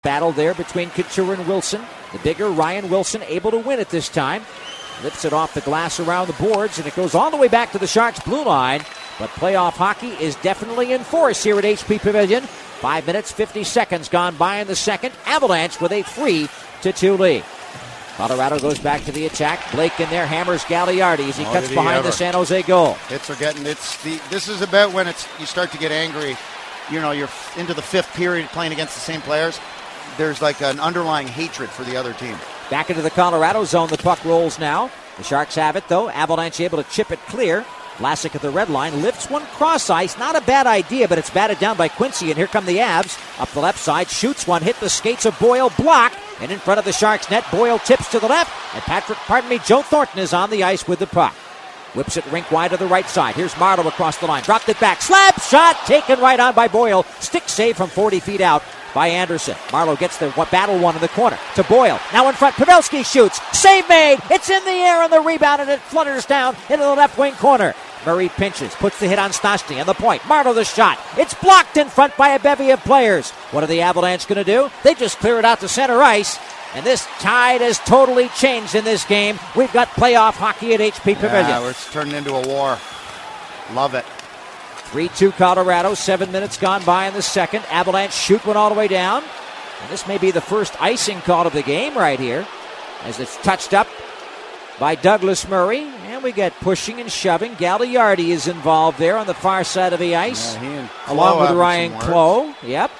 Battle there between Couture and Wilson. The bigger Ryan Wilson able to win it this time. Lifts it off the glass around the boards, and it goes all the way back to the Sharks' blue line. But playoff hockey is definitely in force here at HP Pavilion. 5 minutes, 50 seconds gone by in the second. Avalanche with a 3-2 lead. Colorado goes back to the attack. Blake in there hammers Gagliardi as he cuts behind the San Jose goal. This is about when you start to get angry. You're into the fifth period playing against the same players. There's like an underlying hatred for the other team. Back into the Colorado zone, the puck rolls now. The Sharks have it, though. Avalanche able to chip it clear. Vlasic at the red line lifts one cross ice. Not a bad idea, but it's batted down by Quincy, and here come the Avs. Up the left side, shoots one, hit the skates of Boyle, blocked, and in front of the Sharks net, Boyle tips to the left, and Joe Thornton is on the ice with the puck. Whips it rink wide to the right side. Here's Marleau across the line. Dropped it back. Slap shot taken right on by Boyle. Stick save from 40 feet out by Anderson. Marleau gets the battle one in the corner to Boyle. Now in front. Pavelski shoots. Save made. It's in the air on the rebound, and it flutters down into the left wing corner. Murray pinches. Puts the hit on Stastny on the point. Marleau the shot. It's blocked in front by a bevy of players. What are the Avalanche going to do? They just clear it out to center ice. And this tide has totally changed in this game. We've got playoff hockey at HP Pavilion. Yeah, it's turning into a war. Love it. 3-2 Colorado. 7 minutes gone by in the second. Avalanche shoot one all the way down. And this may be the first icing call of the game right here, as it's touched up by Douglas Murray. And we get pushing and shoving. Gagliardi is involved there on the far side of the ice, along with Ryan Clough. Yep.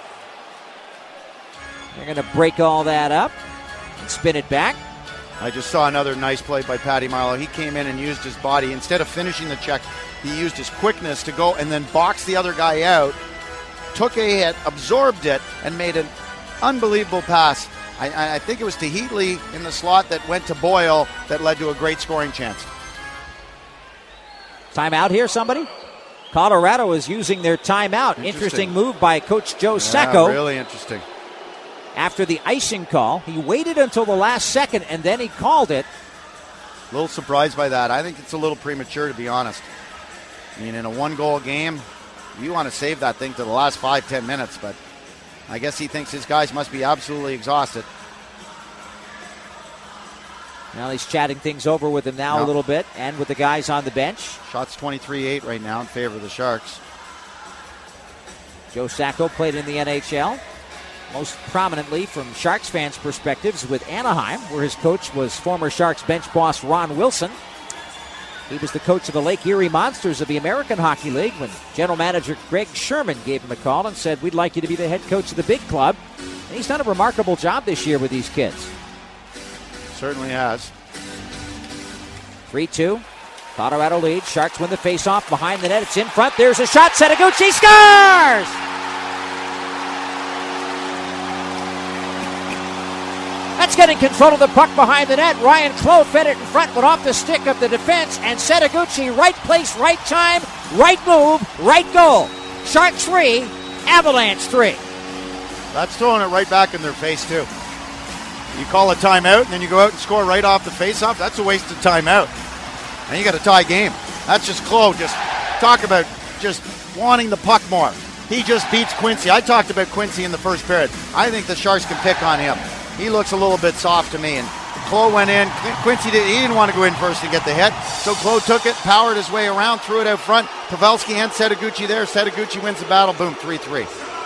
They're going to break all that up and spin it back. I just saw another nice play by Patty Marleau. He came in and used his body. Instead of finishing the check, he used his quickness to go and then box the other guy out, took a hit, absorbed it, and made an unbelievable pass. I think it was to Heatley in the slot that went to Boyle that led to a great scoring chance. Timeout here, somebody? Colorado is using their timeout. Interesting move by Coach Joe Sacco. Really interesting. After the icing call, he waited until the last second, and then he called it. A little surprised by that. I think it's a little premature, to be honest. I mean, in a one-goal game, you want to save that thing to the last 5-10 minutes, but I guess he thinks his guys must be absolutely exhausted. Now he's chatting things over with him a little bit, and with the guys on the bench. Shots 23-8 right now in favor of the Sharks. Joe Sacco played in the NHL. Most prominently from Sharks fans' perspectives with Anaheim, where his coach was former Sharks bench boss Ron Wilson. He was the coach of the Lake Erie Monsters of the American Hockey League when general manager Greg Sherman gave him a call and said, "We'd like you to be the head coach of the big club." And he's done a remarkable job this year with these kids. Certainly has. 3-2. Colorado leads. Sharks win the faceoff behind the net. It's in front. There's a shot. Setaguchi scores! That's getting control of the puck behind the net. Ryan Clough fed it in front, went off the stick of the defense, and Setaguchi, right place, right time, right move, right goal. Sharks 3, Avalanche 3. That's throwing it right back in their face, too. You call a timeout, and then you go out and score right off the faceoff. That's a waste of timeout. And you got a tie game. That's just Clough. Just talk about just wanting the puck more. He just beats Quincy. I talked about Quincy in the first period. I think the Sharks can pick on him. He looks a little bit soft to me. And Clough went in. Quincy didn't want to go in first to get the hit. So Clough took it, powered his way around, threw it out front. Pavelski and Setaguchi there. Setaguchi wins the battle. Boom, 3-3.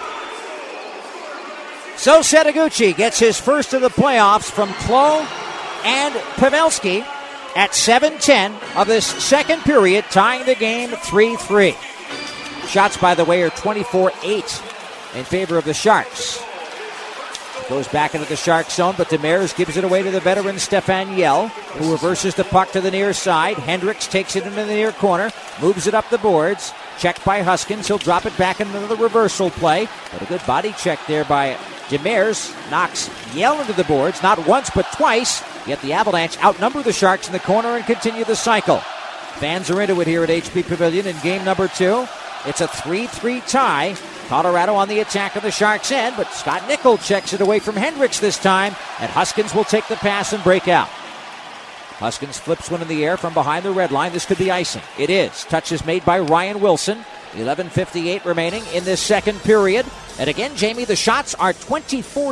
So Setaguchi gets his first of the playoffs from Clough and Pavelski at 7:10 of this second period, tying the game 3-3. Shots, by the way, are 24-8 in favor of the Sharks. Goes back into the Sharks zone, but Demers gives it away to the veteran Stefan Yell, who reverses the puck to the near side. Hendricks takes it into the near corner, moves it up the boards. Checked by Huskins. He'll drop it back into the reversal play. But a good body check there by Demers. Knocks Yell into the boards, not once but twice. Yet the Avalanche outnumber the Sharks in the corner and continue the cycle. Fans are into it here at HP Pavilion in game number 2. It's a 3-3 tie. Colorado on the attack of the Sharks' end, but Scott Nickel checks it away from Hendricks this time, and Huskins will take the pass and break out. Huskins flips one in the air from behind the red line. This could be icing. It is. Touch is made by Ryan Wilson. 11:58 remaining in this second period. And again, Jamie, the shots are 24